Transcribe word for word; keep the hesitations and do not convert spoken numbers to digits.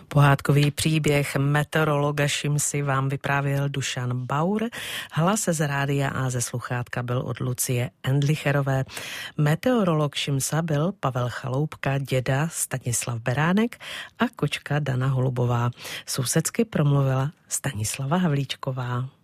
Pohádkový příběh meteorologa Šimsy vám vyprávěl Dušan Baur. Hlas z rádia a ze sluchátka byl od Lucie Endlicherové. Meteorolog Šimsa byl Pavel Chaloupka, děda Stanislav Beránek a kočka Dana Holubová. Sousedsky promluvila Stanislava Havlíčková.